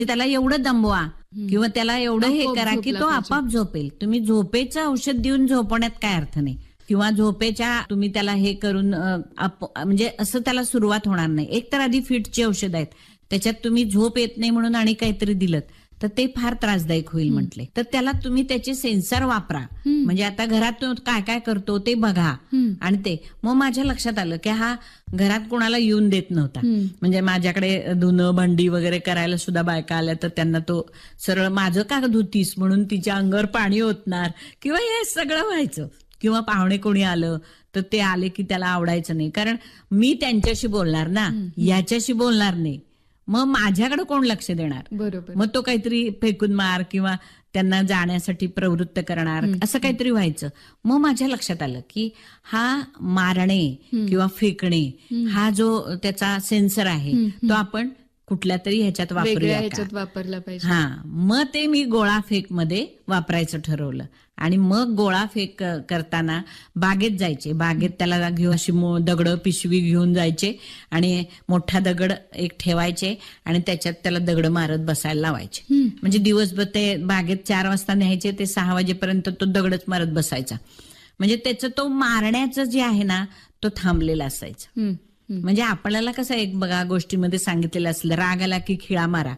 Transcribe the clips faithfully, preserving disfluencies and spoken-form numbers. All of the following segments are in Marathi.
त्याला एवढं दमवा किंवा त्याला एवढं हे आपोआप करा की झोपला तो पाहिजे. आपाप झोपेल. तुम्ही झोपेचं औषध देऊन झोपवण्यात काय अर्थ नाही, किंवा झोपेच्या तुम्ही त्याला हे करून अ, आप- म्हणजे असं त्याला सुरुवात होणार नाही. एक तर आधी फिटची औषध आहेत, त्याच्यात तुम्ही झोप येत नाही म्हणून आणि काहीतरी दिलं तर ते फार त्रासदायक होईल म्हटले. तर त्याला तुम्ही त्याचे सेन्सर वापरा. म्हणजे आता घरात तो काय काय करतो ते बघा. आणि ते मग माझ्या लक्षात आलं की हा घरात कोणाला येऊन देत नव्हता. म्हणजे माझ्याकडे धुणं भांडी वगैरे करायला सुद्धा बायका आल्या तर त्यांना तो सरळ माझं का धुतीस म्हणून तिच्या अंगावर पाणी ओतणार किंवा हे सगळं व्हायचं. किंवा पाहुणे कोणी आलं तर ते आले की त्याला आवडायचं नाही, कारण मी त्यांच्याशी बोलणार ना, याच्याशी बोलणार नाही. मग माझ्याकडे कोण लक्ष देणार. बरोबर. मग तो काहीतरी फेकून मार किंवा त्यांना जाण्यासाठी प्रवृत्त करणार, असं काहीतरी व्हायचं. मग माझ्या लक्षात आलं की हा मारणे किंवा फेकणे हा जो त्याचा सेन्सर आहे तो आपण कुठल्या तरी ह्याच्यात वेगळ्या वापरूया का? ह्याच्यात वापरला पाहिजे. हा, मग ते मी गोळा फेक मध्ये वापरायचं ठरवलं. आणि मग गोळा फेक करताना बागेत जायचे. बागेत त्याला घेऊन अशी दगड पिशवी घेऊन जायचे आणि मोठा दगड एक ठेवायचे आणि त्याच्यात त्याला दगड मारत बसायला लावायचे. म्हणजे दिवसभर ते बागेत चार वाजता न्यायचे, ते सहा वाजेपर्यंत तो दगडच मारत बसायचा. म्हणजे त्याचं तो मारण्याचं जे आहे ना तो थांबलेला असायचा. म्हणजे आपल्याला कसं एक बघा गोष्टीमध्ये सांगितलेलं असलं, राग आला की खिळा मारा.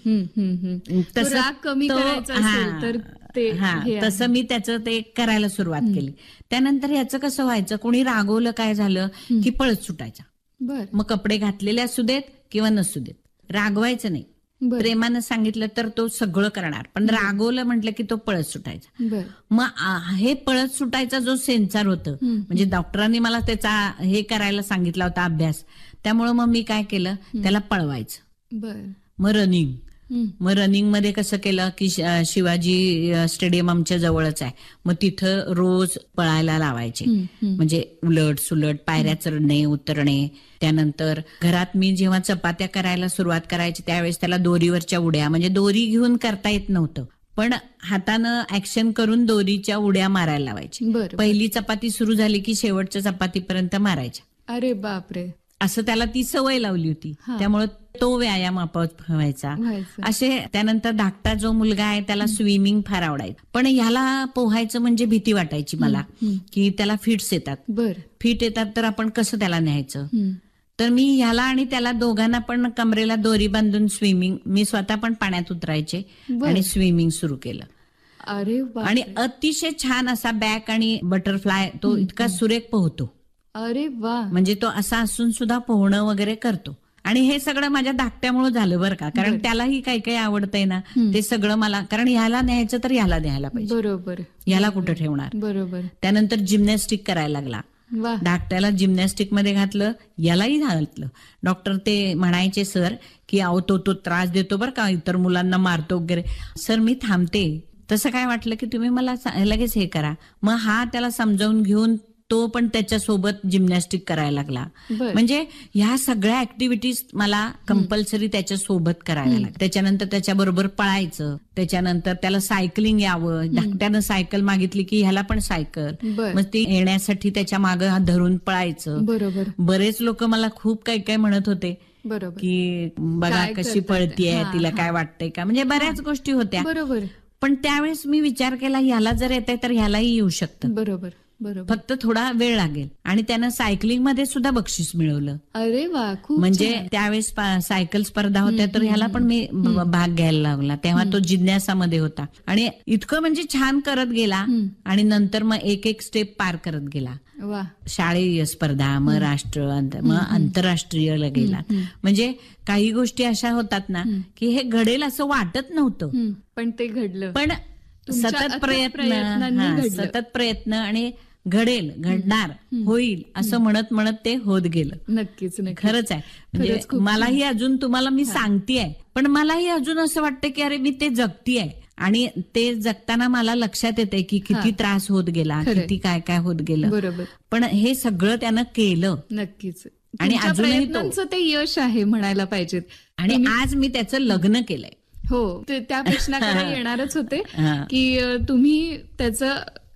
तसं राग कमी करायचा असेल तर ते हा तसं मी त्याचं ते करायला सुरुवात केली. त्यानंतर ह्याचं कसं व्हायचं, कोणी रागवलं काय झालं की पळत सुटायचा. बर. मग कपडे घातलेले असू देत किंवा नसू देत, रागवायचं नाही. प्रेमानं सांगितलं तर तो सगळं करणार, पण रागवलं म्हटलं की तो पळत सुटायचा. मग आ- हे पळत सुटायचा जो सेन्सर होतं, म्हणजे डॉक्टरांनी मला त्याचा हे करायला सांगितला होता अभ्यास, त्यामुळे मग मी काय केलं, त्याला पळवायचं. बर. मग रनिंग मग रनिंग मध्ये कसं केलं की श- शिवाजी स्टेडियम आमच्या जवळच आहे, मग तिथं रोज पळायला लावायचे. म्हणजे उलट सुलट पायऱ्या चढणे उतरणे. त्यानंतर घरात मी जेव्हा चपात्या करायला सुरुवात करायची त्यावेळेस त्याला दोरीवरच्या उड्या, म्हणजे दोरी घेऊन करता येत नव्हतं पण हातानं ऍक्शन करून दोरीच्या उड्या मारायला लावायची. पहिली चपाती सुरू झाली की शेवटच्या चपातीपर्यंत मारायच्या. अरे बापरे. असं त्याला ती सवय लावली होती, त्यामुळे तो व्यायाम आपोआप व्हायचा. असे त्यानंतर धाकटा जो मुलगा आहे त्याला स्विमिंग फार आवडायचं, पण ह्याला पोहायचं म्हणजे भीती वाटायची मला की त्याला फिट्स येतात. बर. फिट येतात तर आपण कसं त्याला न्यायचं. तर मी ह्याला आणि त्याला दोघांना पण कमरेला दोरी बांधून स्विमिंग, मी स्वतः पण पाण्यात उतरायचे आणि स्विमिंग सुरू केलं. अरे वा. आणि अतिशय छान असा बॅक आणि बटरफ्लाय तो इतका सुरेख पोहतो. अरे वा. म्हणजे तो असा असून सुद्धा पोहणं वगैरे करतो. आणि हे सगळं माझ्या धाकट्यामुळे झालं बरं का, कारण त्यालाही काही काही आवडतंय ना ते सगळं मला, कारण ह्याला न्यायचं तर ह्याला न्यायला पाहिजे. बरोबर. ह्याला कुठं ठेवणार. बरोबर. त्यानंतर जिम्नॅस्टिक करायला लागला. धाकट्याला जिम्नॅस्टिक मध्ये घातलं, यालाही घातलं. डॉक्टर ते म्हणायचे सर की अहो तो तो त्रास देतो बरं का, इतर मुलांना मारतो वगैरे. सर मी थांबते. तसं काय वाटलं की तुम्ही मला लगेच हे करा. मग हा त्याला समजावून घेऊन तो पण त्याच्यासोबत जिम्नॅस्टिक करायला लागला. म्हणजे ह्या सगळ्या ऍक्टिव्हिटीज मला कंपल्सरी त्याच्या सोबत करायला लागल्या. त्याच्यानंतर त्याच्याबरोबर पळायचं, त्याच्यानंतर त्याला सायकलिंग यावं. धाकट्यानं सायकल मागितली की ह्याला पण सायकल, मग ती येण्यासाठी त्याच्या मागं धरून पळायचं. बरोबर. बरेच लोक मला खूप काही काय म्हणत होते बरोबर की बघा कशी पळतीये, तिला काय वाटतंय का, म्हणजे बऱ्याच गोष्टी होत्या. बरोबर. पण त्यावेळेस मी विचार केला ह्याला जर येतंय तर ह्यालाही येऊ शकतं. बरोबर. बरोबर. फक्त थोडा वेळ लागेल. आणि त्यानं सायकलिंग मध्ये सुद्धा बक्षीस मिळवलं. अरे वा. खूप म्हणजे त्यावेळेस सायकल स्पर्धा होत्या तर ह्याला पण मी भाग घ्यायला लागला. तेव्हा तो जिज्ञासामध्ये होता आणि इतकं म्हणजे छान करत गेला. आणि नंतर मग एक एक स्टेप पार करत गेला. वा. शाळेय स्पर्धा, मग राष्ट्र, मग आंतरराष्ट्रीयला गेला. म्हणजे काही गोष्टी अशा होतात ना की हे घडेल असं वाटत नव्हतं, पण ते घडलं. पण सतत प्रयत्न सतत प्रयत्न आणि घडेल, घडणार, होईल असं म्हणत म्हणत ते होत गेलं. नक्कीच. खरंच आहे. म्हणजे मलाही अजून तुम्हाला मी सांगतेय, पण मलाही अजून असं वाटतं की अरे मी ते जगतीये. आणि ते जगताना मला लक्षात येते की किती त्रास होत गेला, किती काय काय होत गेलं. बरोबर. पण हे सगळं त्यानं केलं. नक्कीच. आणि अजूनही तो ते यश आहे म्हणायला पाहिजेत. आणि आज मी त्याचं लग्न केलंय. हो, त्या प्रश्नाकडे येणारच होते की तुम्ही त्याचं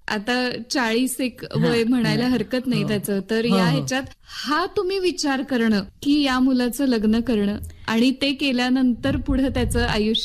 आता चाळीस एक वय म्हणायला हरकत नाही हो. त्याचं, तर हो, या हो. ह्याच्यात हा तुम्ही विचार करणं की या मुलाचं लग्न करणं आणि ते केल्यानंतर पुढे त्याचं आयुष्य